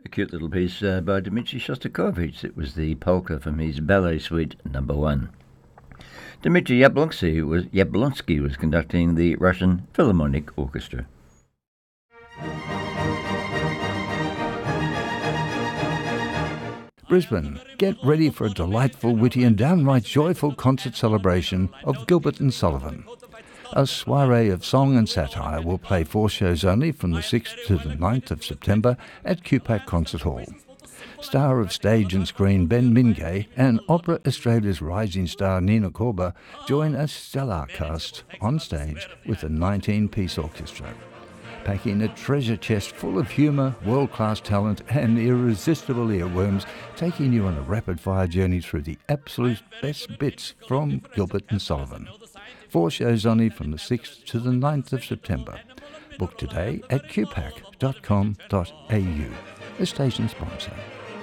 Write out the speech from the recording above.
A cute little piece by Dmitri Shostakovich. It was the polka from his Ballet Suite No. 1. Dmitri Yablonsky was conducting the Russian Philharmonic Orchestra. Brisbane, get ready for a delightful, witty and downright joyful concert celebration of Gilbert and Sullivan. A soiree of song and satire will play 4 shows only from the 6th to the 9th of September at QPAC Concert Hall. Star of stage and screen Ben Mingay and Opera Australia's rising star Nina Corba join a stellar cast on stage with a 19-piece orchestra, packing a treasure chest full of humour, world-class talent and irresistible earworms, taking you on a rapid-fire journey through the absolute best bits from Gilbert and Sullivan. 4 shows only from the 6th to the 9th of September. Book today at qpac.com.au, the station sponsor.